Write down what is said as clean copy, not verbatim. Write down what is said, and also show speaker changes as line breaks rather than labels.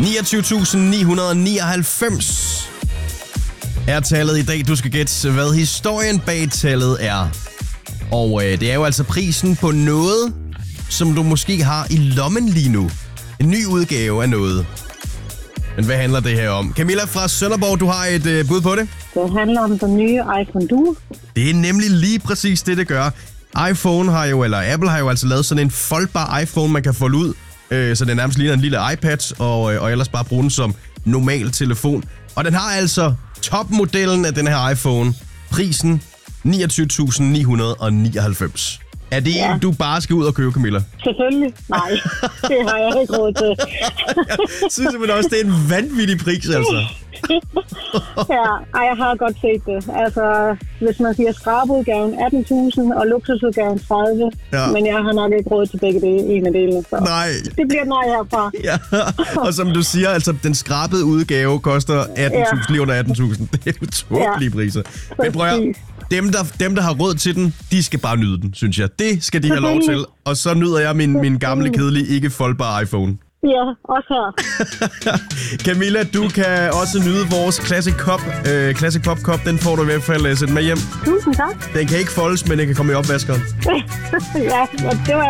29.999 er tallet i dag. Du skal gætte, hvad historien bag tallet er. Og det er jo altså prisen på noget, som du måske har i lommen lige nu. En ny udgave af noget. Men hvad handler det her om? Camilla fra Sønderborg, du har et bud på det?
Det handler om den nye iPhone Duo.
Det er nemlig lige præcis det gør. Apple har jo altså lavet sådan en foldbar iPhone, man kan folde ud. Så den nærmest ligner en lille iPad, og ellers bare bruge den som normal telefon. Og den har altså topmodellen af den her iPhone. Prisen 29.999. Er det en, du bare skal ud og købe, Camilla?
Selvfølgelig. Nej, det har jeg ikke råd til.
Jeg synes simpelthen også, det er en vanvittig pris, altså.
Jeg har godt set det. Altså, hvis man siger skrabudgaven 18.000 og luksusudgaven 30. Ja. Men jeg har nok ikke råd til begge en af delene. Så.
Nej.
Det bliver nej herfra.
Ja, og som du siger, altså den skrabede udgave koster 18.000, lige under 18.000. Det er jo tåbelige priser. Men prøv at dem, der har råd til den, de skal bare nyde den, synes jeg. Det skal de have lov til. Og så nyder jeg min gamle, kedelige, ikke foldbare iPhone.
Ja, også her.
Camilla, du kan også nyde vores Classic Pop Cup. Den får du i hvert fald sætte med hjem.
Tusind tak.
Den kan ikke foldes, men den kan komme i opvaskeren.
Ja, det var